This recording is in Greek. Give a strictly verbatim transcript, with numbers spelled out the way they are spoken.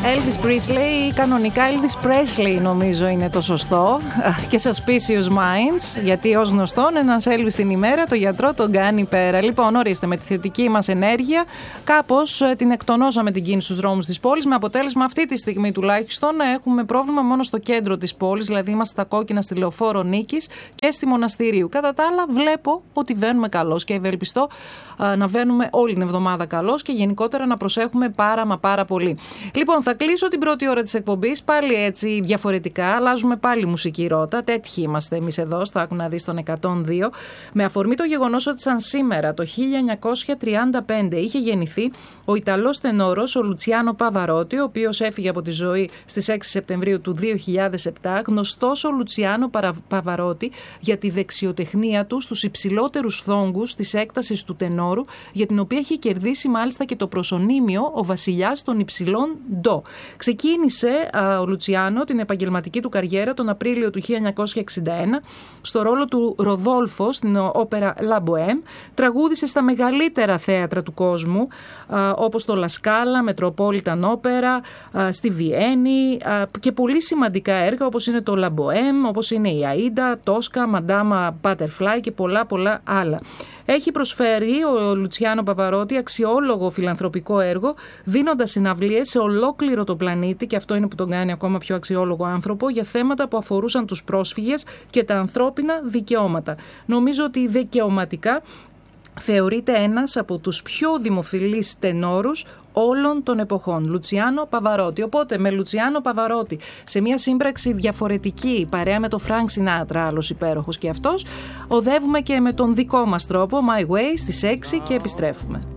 Elvis Presley ή κανονικά Elvis Presley νομίζω είναι το σωστό, και Suspicious Minds, γιατί ως γνωστόν ένας Elvis την ημέρα το γιατρό τον κάνει πέρα. Λοιπόν, ορίστε, με τη θετική μας ενέργεια κάπως την εκτονώσαμε την κίνηση στους δρόμους της πόλης, με αποτέλεσμα αυτή τη στιγμή τουλάχιστον να έχουμε πρόβλημα μόνο στο κέντρο της πόλης, δηλαδή είμαστε στα κόκκινα στη Λεωφόρο Νίκης και στη Μοναστηρίου. Κατά τα άλλα βλέπω ότι βαίνουμε καλώς και ευελπιστώ να βαίνουμε όλη την εβδομάδα καλώς και γενικότερα να προσέχουμε πάρα μα πάρα πολύ. Λοιπόν, θα κλείσω την πρώτη ώρα της εκπομπής πάλι έτσι διαφορετικά. Αλλάζουμε πάλι μουσική ρότα. Τέτοιοι είμαστε εμείς εδώ, στο Άκου να δεις τον εκατόν δύο. Με αφορμή το γεγονός ότι σαν σήμερα το χίλια εννιακόσια τριάντα πέντε είχε γεννηθεί ο Ιταλός τενόρος, ο Λουτσιάνο Παβαρότι, ο οποίος έφυγε από τη ζωή στις έξι Σεπτεμβρίου του δύο χιλιάδες επτά. Γνωστός ο Λουτσιάνο Παβαρότι για τη δεξιοτεχνία του στους υψηλότερους θόγκους της έκτασης του τενόρου, για την οποία έχει κερδίσει μάλιστα και το προσωνύμιο ο βασιλιάς των υψηλών ντο. Ξεκίνησε α, ο Λουτσιάνο την επαγγελματική του καριέρα τον Απρίλιο του χίλια εννιακόσια εξήντα ένα στο ρόλο του Ροδόλφο στην όπερα La Bohème. Τραγούδισε στα μεγαλύτερα θέατρα του κόσμου, α, όπως το Λασκάλα, Μετροπόλιταν Όπερα, α, στη Βιέννη, α, και πολύ σημαντικά έργα όπως είναι το La Bohème, όπως είναι η Αΐντα, Τόσκα, Μαντάμα Butterfly και πολλά πολλά άλλα. Έχει προσφέρει ο Λουτσιάνο Παβαρότι αξιόλογο φιλανθρωπικό έργο, δίνοντας συναυλίες σε ολόκληρο το πλανήτη, και αυτό είναι που τον κάνει ακόμα πιο αξιόλογο άνθρωπο, για θέματα που αφορούσαν τους πρόσφυγες και τα ανθρώπινα δικαιώματα. Νομίζω ότι δικαιωματικά θεωρείται ένας από τους πιο δημοφιλείς τενόρους όλων των εποχών, Λουτσιάνο Παβαρότι. Οπότε με Λουτσιάνο Παβαρότι σε μια σύμπραξη διαφορετική, παρέα με τον Φρανκ Σινάτρα, άλλος υπέροχος και αυτός, οδεύουμε και με τον δικό μας τρόπο, My Way, στις έξι και επιστρέφουμε.